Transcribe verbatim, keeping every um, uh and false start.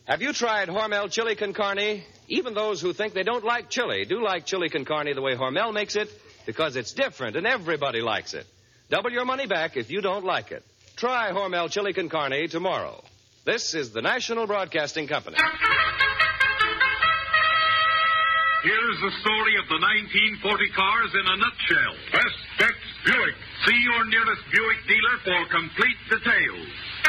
Have you tried Hormel Chili Con Carne? Even those who think they don't like chili do like Chili Con Carne the way Hormel makes it because it's different and everybody likes it. Double your money back if you don't like it. Try Hormel Chili Con Carne tomorrow. This is the National Broadcasting Company. Here's the story of the nineteen forty cars in a nutshell. Best Bets Buick. See your nearest Buick dealer for complete details.